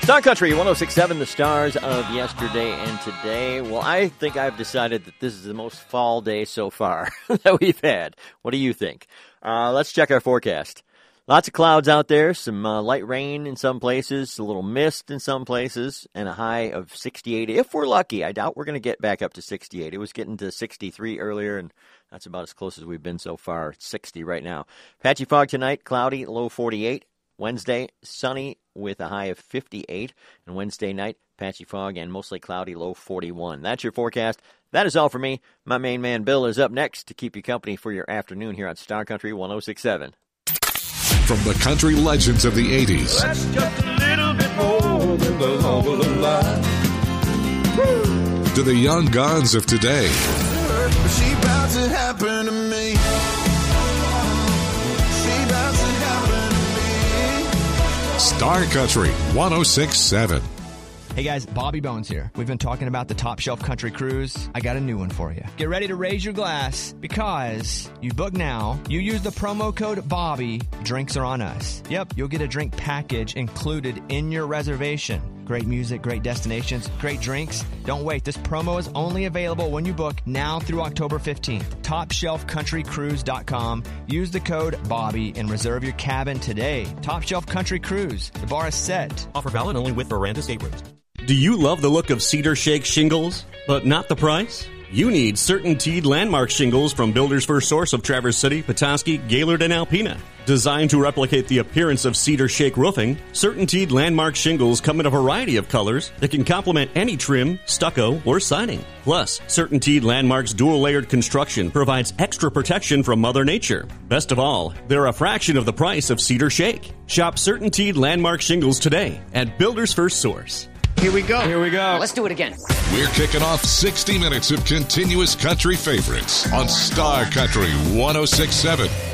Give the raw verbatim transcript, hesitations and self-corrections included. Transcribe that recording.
Star Country one oh six point seven, the stars of yesterday and today. Well, I think I've decided that this is the most fall day so far that we've had. What do you think? Uh, let's check our forecast. Lots of clouds out there, some uh, light rain in some places, a little mist in some places, and a high of sixty-eight. If we're lucky, I doubt we're going to get back up to sixty-eight. It was getting to sixty-three earlier, and that's about as close as we've been so far. It's sixty right now. Patchy fog tonight, cloudy, low forty-eight. Wednesday, sunny with a high of fifty-eight. And Wednesday night, patchy fog and mostly cloudy, low forty-one. That's your forecast. That is all for me. My main man, Bill, is up next to keep you company for your afternoon here on Star Country one oh six point seven. From the country legends of the eighties. That's just a little bit more than the love of the life. To the young guns of today. She about to happen to me. She about to happen to me. Star Country one oh six point seven. Hey guys, Bobby Bones here. We've been talking about the Top Shelf Country Cruise. I got a new one for you. Get ready to raise your glass because you book now, you use the promo code BOBBY, drinks are on us. Yep, you'll get a drink package included in your reservation. Great music, great destinations, great drinks. Don't wait. This promo is only available when you book now through October fifteenth. top shelf country cruise dot com. Use the code BOBBY and reserve your cabin today. Top Shelf Country Cruise. The bar is set. Offer valid only with Miranda staterooms. Do you love the look of Cedar Shake shingles, but not the price? You need CertainTeed Landmark shingles from Builders First Source of Traverse City, Petoskey, Gaylord, and Alpena. Designed to replicate the appearance of Cedar Shake roofing, CertainTeed Landmark shingles come in a variety of colors that can complement any trim, stucco, or siding. Plus, CertainTeed Landmark's dual-layered construction provides extra protection from Mother Nature. Best of all, they're a fraction of the price of Cedar Shake. Shop CertainTeed Landmark shingles today at Builders First Source. Here we go. Here we go. Let's do it again. We're kicking off sixty minutes of continuous country favorites on Star Country one oh six point seven.